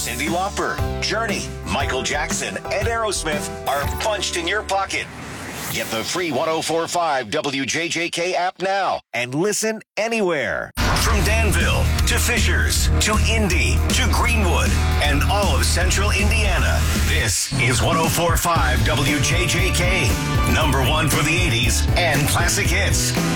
Cyndi Lauper, Journey, Michael Jackson, and Aerosmith are bunched in your pocket. Get the free 104.5 WJJK app now and listen anywhere. From Danville to Fishers to Indy to Greenwood and all of central Indiana, this is 104.5 WJJK. Number one for the 80s and classic hits.